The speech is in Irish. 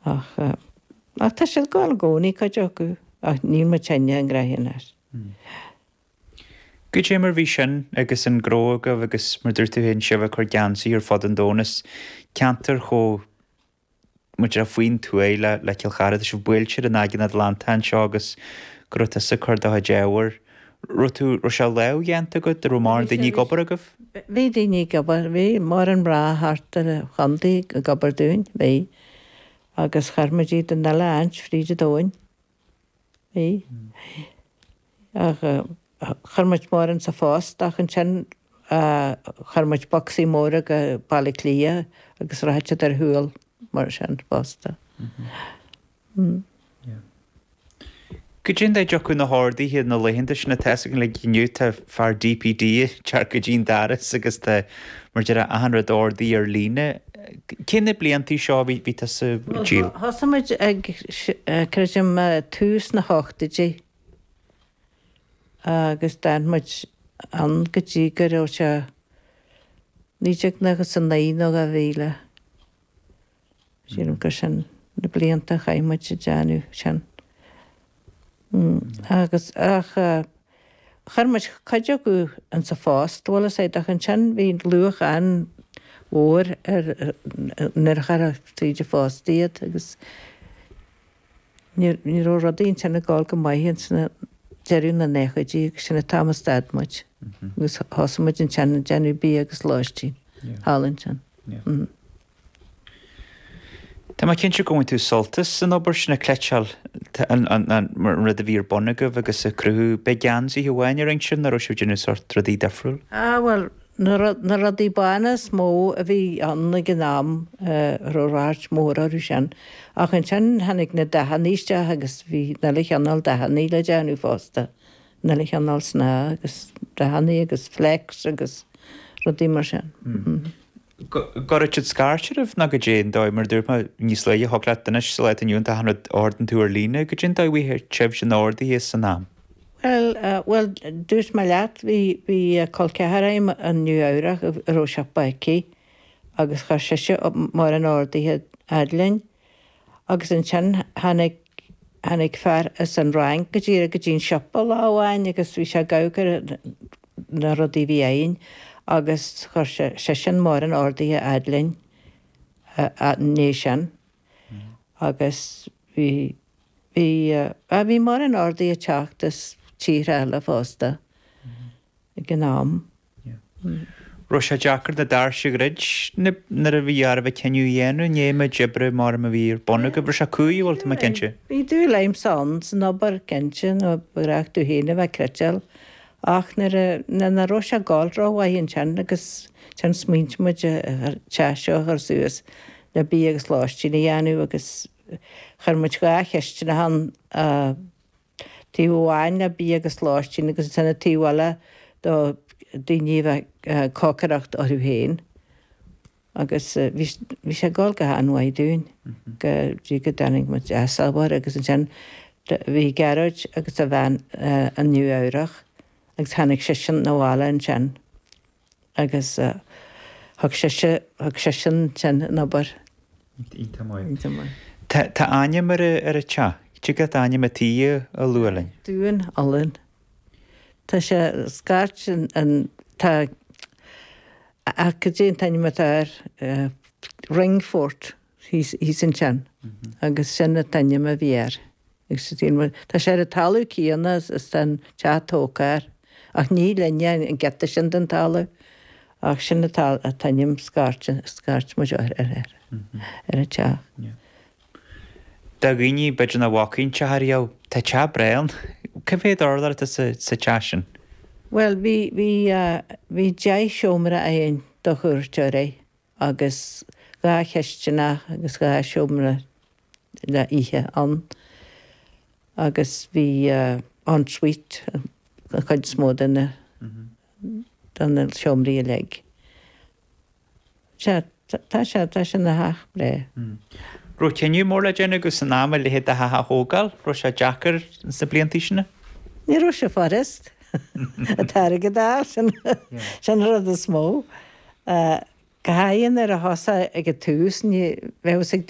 ach tá sé gáil gcónaí chuideochu ach níl mar teine an graithionar. Go dé mar bhí sin agus an grógah agus mar dúirtú hén sibh chu geansaí ar fad an dónas ceantar cho muidir a faoin tú éile le cilcharad is bhfuiltear an agin Atlanta seo agus grota sa chuir a déhar. Ru se le dhéanta go ru mar daoine gobar agah? Bhí daoine gobar, bhí mar an bráthart a chandaí a gobar dún, bhí agus charmadí den na leint fríide dóin. Bhí. Ach charmid mar an sa fást ach an sin charmid boxí móra go bailaclia agus ráite ar thuúil mar sin fásta. Go dtíon é deoch na hádaí híad na lehénta sin na teasa le gniu tá fear DPD tear go dtíon daras agus mar de ahanra ordaí ar líne. Cinna blianttí seo bhí sa díl? Thosamid ag creidim tús na hátaidí agus dámuid an gotí go raibh se níteach nagus san naíach a bhíle. Sírum go sin na blianta chaimiid se deanú sin. Agus charmuid chuide go an sa fást, bhla sé an sin bhín luach an óir nar chara tríide fástíad agus ní radín sinna gáil go maihíonn sanna deirú na nechaidí sinna Thomas Dadmuid agus thosamid an sin deanú bí agus láistí hálann sin. Tá má cinnte goin tú soltas san obair sinna cléiteal mar rud a bhír bonagah agus a cruthú be geansaí bhhaine ring sin ar siú dinu sort trodí defriúil? Well, na radí banas mó a bhí anna gnám róráirt mór áú sin. Ach an sin hanig na dehaníiste agus bhí nalich anál dehaní le deanú fásta. Nalich anál sná agus dehaní agus flex agus radí mar sin. Gorid scarteirh na go dé dóid mar dúrma níos le thugla danis sa leit aniuúnta 100 ordan tú ar lína, go dé dóhhíir tebh sin ordaí is san nám. Well, dús me leat hí colcehaim an nniu áireach a róiseach baici agus chu siise mar an ordaíthe adlainn agus an sin hanig fear is an rang go dtíar go dtín sioppa láháin agus bhí se gagur na rodí bhí éin agus chu sin mar an ordaíthe adlainn ní sin agus bhí mar an ordaí teachtas tíre eile fásta gnám. Ro sé deacar de dar se grid nar a bhí ar a bheith ceniu dhéanú néime jibre mar a bhír bonna go bhar se cúíhil a cinse? Bhí dú leim sans nó bar cinse nó braach tú héna bheith creteil ach na ro se gáilrá bhaíonn sin agus sin smíint muid teiseo ar suasas na bí agus láistí na dhéanú agus chuirmuid go cheiste na han tíháin na bí agus láistí agus sanna tíhile do daoine cócaracht orthú héin agus bhí sé gáil go anhaid dún go dtí go daning mu eábar agus an sin bhí garad agus a bhean an nniu áireach agus hanig sé sin nóhála an sin agus thug sé sin sin nóbar. Tá aine mar ar a te? Tu go aine a tí a luúlainn? Dúin allan. Tá sé scartt an tá a go dé taine matar Ringfort hí san sin agus sinna taine a bhíar. Tá sé a talú cíanna is den tetócar ach ní lenne an geta sin den talú ach sinna a taim scartt mu ar a te. Da gine beidir na bhacaín tethíá tá te brean, ce féad orlar sa tesin? Well, bhí de seomra aon do chuirte ré agus gá cheistena agus gá seomra le ihe an agus bhí an suite chuid smódanna don seomraí le. Tá sé na haach bre. Ro ceniu mór le déna agus san náma le héad a hatha hógáil, ro sé deacar sa blianttaíisina? Ní ro sé forest a tar go dá sin rud a smó. Go haíonn ar a thosa ag a túús ní bheith